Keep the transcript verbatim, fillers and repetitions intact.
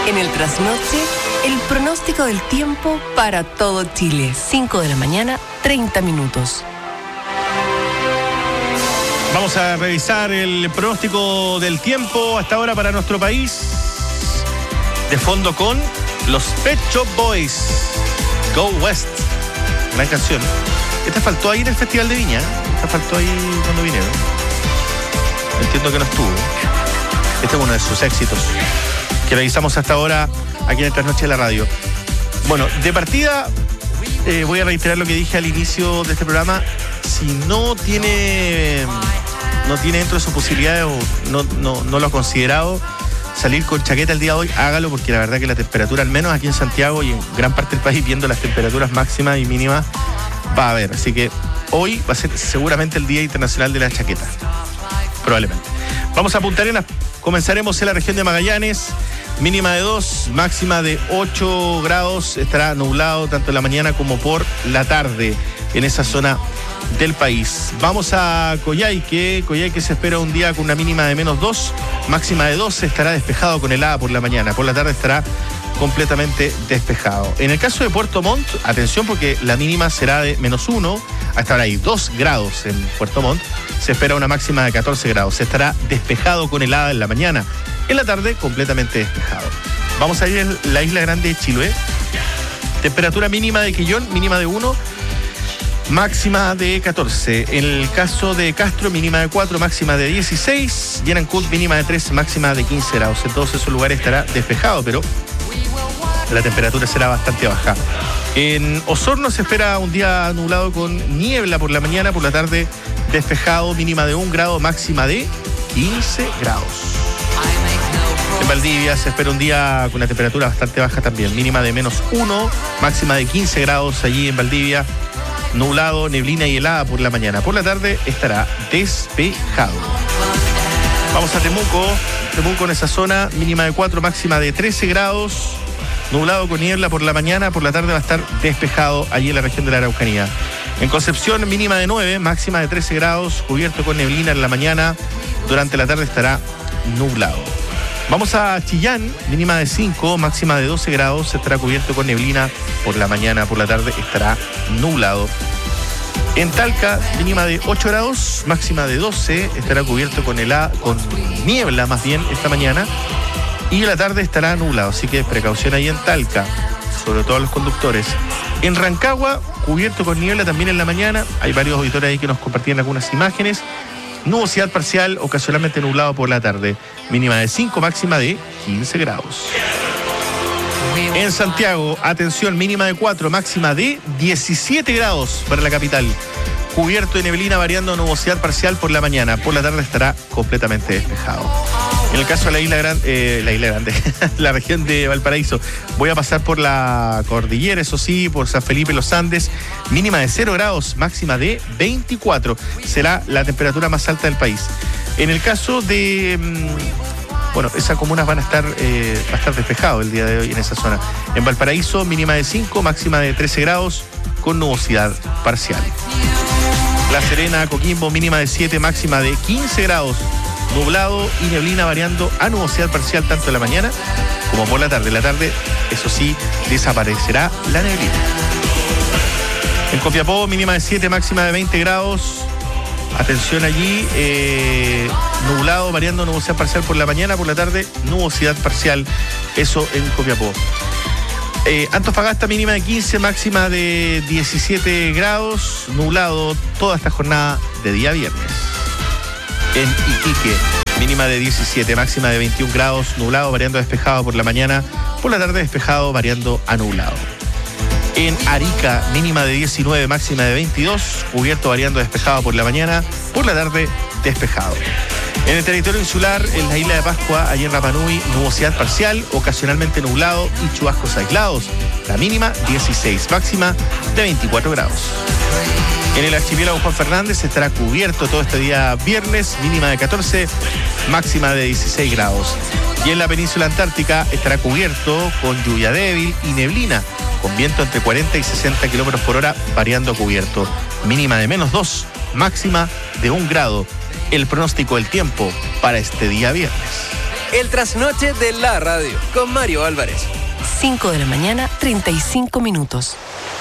En el trasnoche, el pronóstico del tiempo para todo Chile. cinco de la mañana, treinta minutos. Vamos a revisar el pronóstico del tiempo hasta ahora para nuestro país. De fondo con los Pet Shop Boys, Go West. Gran canción. Esta faltó ahí en el Festival de Viña. Esta faltó ahí cuando vinieron. Entiendo que no estuvo. Este es uno de sus éxitos que revisamos hasta ahora aquí en el Trasnoche de la Radio. Bueno, de partida eh, voy a reiterar lo que dije al inicio de este programa. Si no tiene no tiene dentro de sus posibilidades o no, no, no lo ha considerado salir con chaqueta el día de hoy, hágalo, porque la verdad que la temperatura, al menos aquí en Santiago y en gran parte del país, viendo las temperaturas máximas y mínimas, va a haber. Así que hoy va a ser seguramente el Día Internacional de la Chaqueta. Probablemente. Vamos a Punta Arenas. Comenzaremos en la región de Magallanes. Mínima de dos, máxima de ocho grados. Estará nublado tanto en la mañana como por la tarde en esa zona del país. Vamos a Coyhaique. Coyhaique se espera un día con una mínima de menos dos, máxima de doce. Estará despejado con helada por la mañana. Por la tarde estará completamente despejado. En el caso de Puerto Montt, atención, porque la mínima será de menos uno. Hasta ahora hay dos grados en Puerto Montt. Se espera una máxima de catorce grados. Se estará despejado con helada en la mañana. En la tarde, completamente despejado. Vamos a ir a la isla grande de Chiloé. Temperatura mínima de Quillón, mínima de uno, máxima de catorce. En el caso de Castro, mínima de cuatro, máxima de dieciséis. Y en Ancud, mínima de tres, máxima de quince grados. En todos esos lugares estará despejado, pero la temperatura será bastante baja. En Osorno se espera un día nublado con niebla por la mañana, por la tarde despejado, mínima de un grado, máxima de quince grados. En Valdivia se espera un día con una temperatura bastante baja también, mínima de menos uno, máxima de quince grados allí en Valdivia, nublado, neblina y helada por la mañana. Por la tarde estará despejado. Vamos a Temuco, Temuco en esa zona, mínima de cuatro, máxima de trece grados. Nublado con niebla por la mañana, por la tarde va a estar despejado allí en la región de la Araucanía. En Concepción, mínima de nueve, máxima de trece grados, cubierto con neblina en la mañana. Durante la tarde estará nublado. Vamos a Chillán, mínima de cinco, máxima de doce grados, estará cubierto con neblina por la mañana, por la tarde estará nublado. En Talca, mínima de ocho grados, máxima de doce, estará cubierto con, helada, con niebla más bien esta mañana. Y en la tarde estará nublado, así que precaución ahí en Talca, sobre todo a los conductores. En Rancagua, cubierto con niebla también en la mañana. Hay varios auditores ahí que nos compartían algunas imágenes. Nubosidad parcial, ocasionalmente nublado por la tarde. Mínima de cinco, máxima de quince grados. En Santiago, atención, mínima de cuatro, máxima de diecisiete grados para la capital. Cubierto de neblina, variando nubosidad parcial por la mañana. Por la tarde estará completamente despejado. En el caso de la isla grande, eh, la isla grande, la región de Valparaíso, voy a pasar por la cordillera, eso sí, por San Felipe, los Andes, mínima de cero grados, máxima de veinticuatro. Será la temperatura más alta del país. En el caso de, bueno, esas comunas van a estar, eh, va a estar despejado el día de hoy en esa zona. En Valparaíso, mínima de cinco, máxima de trece grados, con nubosidad parcial. La Serena, Coquimbo, mínima de siete, máxima de quince grados. Nublado y neblina variando a nubosidad parcial tanto en la mañana como por la tarde. En la tarde, eso sí, desaparecerá la neblina. En Copiapó, mínima de siete, máxima de veinte grados. Atención allí, eh, nublado variando nubosidad parcial por la mañana, por la tarde, nubosidad parcial. Eso en Copiapó. Eh, Antofagasta, mínima de quince, máxima de diecisiete grados. Nublado toda esta jornada de día viernes. En Iquique, mínima de diecisiete, máxima de veintiún grados, nublado, variando a despejado por la mañana, por la tarde despejado, variando a nublado. En Arica, mínima de diecinueve, máxima de veintidós, cubierto, variando a despejado por la mañana, por la tarde despejado. En el territorio insular, en la isla de Pascua, allí en Rapa Nui, nubosidad parcial, ocasionalmente nublado y chubascos aislados. La mínima dieciséis, máxima de veinticuatro grados. En el archipiélago Juan Fernández estará cubierto todo este día viernes, mínima de catorce, máxima de dieciséis grados. Y en la península antártica estará cubierto con lluvia débil y neblina, con viento entre cuarenta y sesenta kilómetros por hora, variando a cubierto. Mínima de menos dos, máxima de un grado. El pronóstico del tiempo para este día viernes. El trasnoche de la radio con Mario Álvarez. cinco de la mañana, treinta y cinco minutos.